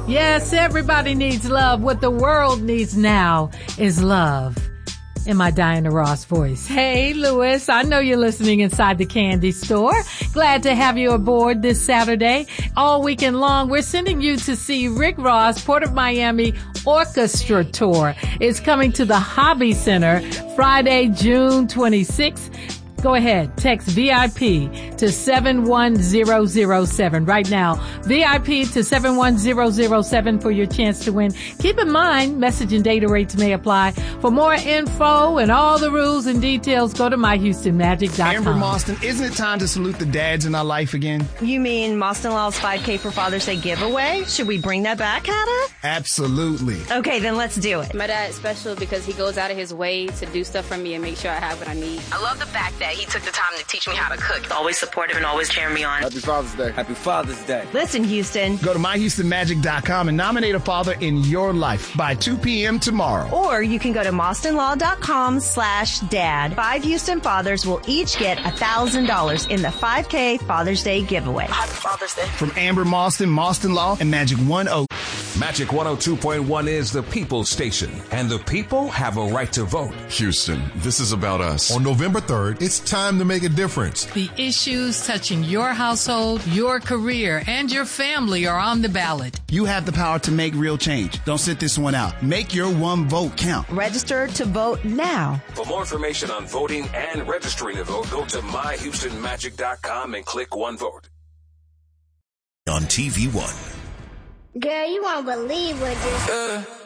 Yes, everybody needs love. What the world needs now is love. In my Diana Ross voice. Hey, Lewis, I know you're listening inside the candy store. Glad to have you aboard this Saturday. All weekend long, we're sending you to see Rick Ross Port of Miami Orchestra Tour. It's coming to the Hobby Center Friday, June 26th. Go ahead, text VIP to 71007 right now. VIP to 71007 for your chance to win. Keep in mind, message and data rates may apply. For more info and all the rules and details, go to myhoustonmagic.com. Amber Mostyn, isn't it time to salute the dads in our life again? You mean Mostyn Law's 5K for Father's Day giveaway? Should we bring that back, Hannah? Absolutely. Okay, then let's do it. My dad's special because he goes out of his way to do stuff for me and make sure I have what I need. I love the fact that he took the time to teach me how to cook. Always supportive and always cheering me on. Happy Father's Day. Happy Father's Day. Listen, Houston. Go to myhoustonmagic.com and nominate a father in your life by 2 p.m. tomorrow. Or you can go to MostynLaw.com/dad. 5 Houston fathers will each get $1,000 in the 5K Father's Day giveaway. Happy Father's Day. From Amber Mostyn, Mostyn Law, and Magic 10. Magic 102.1 is the People's Station, and the people have a right to vote. Houston, this is about us. On November 3rd, it's time to make a difference. The issues touching your household, your career, and your family are on the ballot. You have the power to make real change. Don't sit this one out. Make your one vote count. Register to vote now. For more information on voting and registering to vote, go to myhoustonmagic.com and click One Vote. On TV1. Girl, you won't believe what just...